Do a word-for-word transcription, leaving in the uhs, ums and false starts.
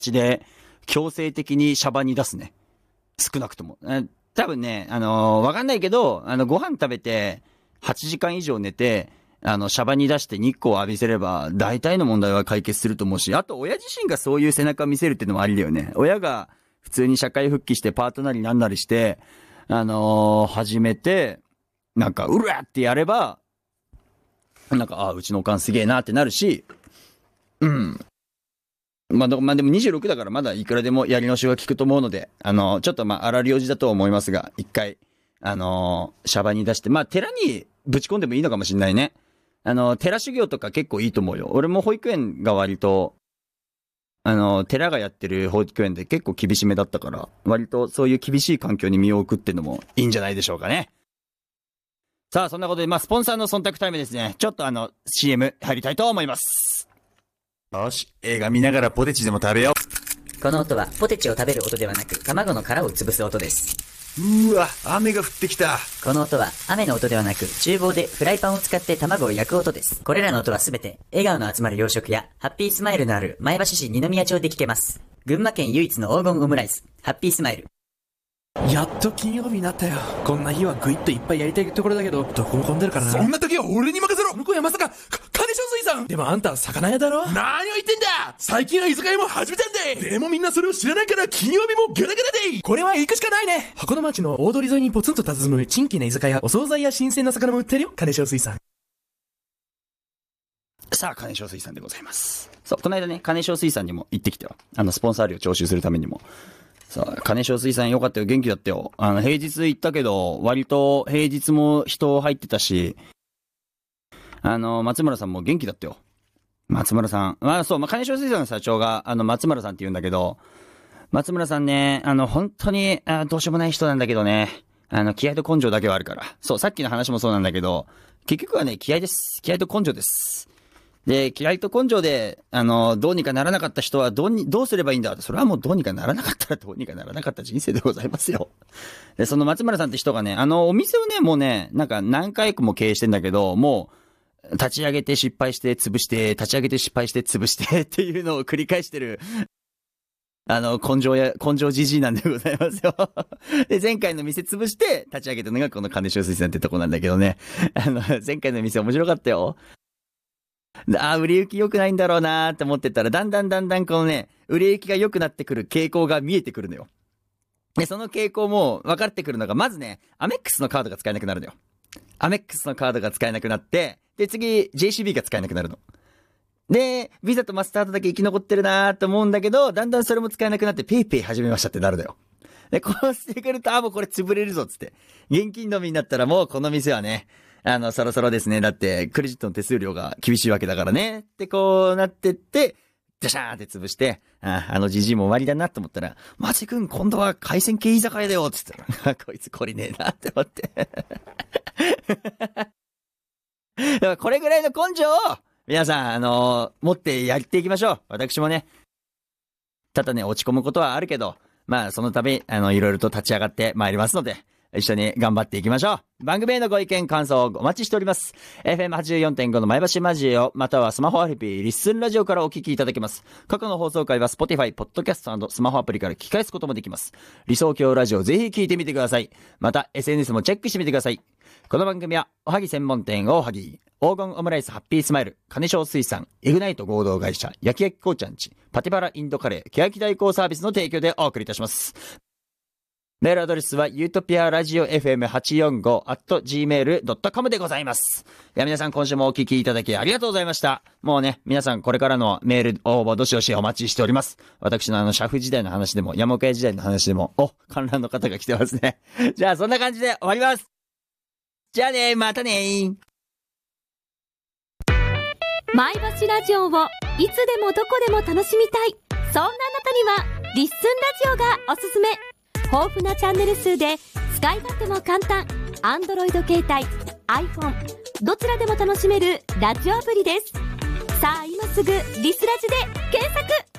で強制的にシャバに出すね。少なくとも。多分ね、あのー、わかんないけど、あの、ご飯食べて、はちじかん以上寝て、あの、シャバに出して日光を浴びせれば、大体の問題は解決すると思うし、あと、親自身がそういう背中を見せるっていうのもありだよね。親が普通に社会復帰してパートなりなんなりして、あのー、始めて、なんか、うるわってやれば、なんか、あ、うちのおかんすげえなってなるし、うん。まあ、まあ、でもにじゅうろくだからまだいくらでもやり直しが効くと思うので、あのー、ちょっとまあ、荒療治だと思いますが、一回、あのー、シャバに出して、まあ、寺にぶち込んでもいいのかもしんないね。あのー、寺修行とか結構いいと思うよ。俺も保育園が割と、あのー、寺がやってる保育園で結構厳しめだったから、割とそういう厳しい環境に身を置くっていうのもいいんじゃないでしょうかね。さあ、そんなことで、まあ、スポンサーの忖度タイムですね。ちょっとあの、シーエム 入りたいと思います。 よし、映画見ながらポテチでも食べよう。この音はポテチを食べる音ではなく、卵の殻を潰す音です。 うーわ、雨が降ってきた。 この音は雨の音ではなく、厨房でフライパンを使って卵を焼く音です。これらの音はすべて、笑顔の集まる洋食や、ハッピースマイルのある前橋市二宮町で聞けます。群馬県唯一の黄金オムライス、ハッピースマイル。 やっと金曜日になったよ。こんな日はぐいっといっぱいやりたいところだけど、どこも混んでるからな。 そんな時は俺に任せろ。 向こうやまさか、か、金賞水産。でもあんた魚屋だろ。 何を言ってんだ。最近は居酒屋も始めたんで。でもみんなそれを知らないから金曜日もゲラゲラで。 これは行くしかないね。箱の町の大通り沿いにポツンと佇む珍奇な居酒屋、お惣菜や新鮮な魚も売ってるよ。金賞水産。 さあ、金賞水産でございます。そう、この間ね、金賞水産にも行ってきたよ。あの、スポンサー料徴収するためにも。さあ、金賞水産よかったよ。元気だったよ。あの、平日行ったけど、割と平日も人入ってたし、あの、松村さんも元気だったよ。松村さん。まあそう、まあ、金賞水産の社長が、あの、松村さんって言うんだけど、松村さんね、あの、本当に、あどうしようもない人なんだけどね、あの、気合と根性だけはあるから。そう、さっきの話もそうなんだけど、結局はね、気合です。気合と根性です。で、気合と根性で、あの、どうにかならなかった人はどうに、どうすればいいんだって、それはもうどうにかならなかったらどうにかならなかった人生でございますよ。で、その松村さんって人がね、あの、お店をね、もうね、なんか何回も経営してんだけど、もう、立ち上げて失敗して潰して、立ち上げて失敗して潰してっていうのを繰り返してる、あの、根性や、根性じじいなんでございますよ。で、前回の店潰して立ち上げたのがこの金賞水産ってとこなんだけどね。あの、前回の店面白かったよ。ああ、売れ行き良くないんだろうなーって思ってたら、だんだんだんだんこのね、売れ行きが良くなってくる傾向が見えてくるのよ。で、その傾向も分かってくるのが、まずね、アメックスのカードが使えなくなるのよ。アメックスのカードが使えなくなって、で、次、ジェイシービー が使えなくなるの。で、ビザとマスタードだけ生き残ってるなーって思うんだけど、だんだんそれも使えなくなって、ペイペイ始めましたってなるのよ。で、こうしてくると、あ、もうこれ潰れるぞっつって。現金のみになったらもうこの店はね、あの、そろそろですね。だって、クレジットの手数料が厳しいわけだからね。ってこうなってって、ジャシャーって潰して、あ、あのジジイも終わりだなと思ったら、マジ君今度は海鮮系居酒屋だよって言ったら、こいつ懲りねえなって思って。だからこれぐらいの根性を、皆さん、あのー、持ってやっていきましょう。私もね。ただね、落ち込むことはあるけど、まあ、その度、あの、いろいろと立ち上がってまいりますので、一緒に頑張っていきましょう。番組へのご意見、感想をお待ちしております。エフエムはちじゅうよんてんご の前橋マジオ、またはスマホアプリ、リッスンラジオからお聞きいただけます。過去の放送回は Spotify、Podcast& スマホアプリから聞き返すこともできます。理想郷ラジオぜひ聞いてみてください。また、エスエヌエス もチェックしてみてください。この番組は、おはぎ専門店おはぎ、黄金オムライスハッピースマイル、金賞水産、イグナイト合同会社、焼き焼きこうちゃんち、パティバラインドカレー、ケヤキ代行サービスの提供でお送りいたします。メールアドレスはユートピアラジオ エフエムはちよんご アット ジーメール ドット コム でございます。いや皆さん今週もお聞きいただきありがとうございました。もうね、皆さんこれからのメール応募どしどしお待ちしております。私のあのシャフ時代の話でも山岡屋時代の話でも、お、観覧の方が来てますね。じゃあそんな感じで終わります。じゃあね、またね。 前橋ラジオをいつでもどこでも楽しみたい。そんなあなたにはリッスンラジオがおすすめ。豊富なチャンネル数で使い勝手も簡単。Android 携帯、iPhone どちらでも楽しめるラジオアプリです。さあ今すぐリスラジで検索。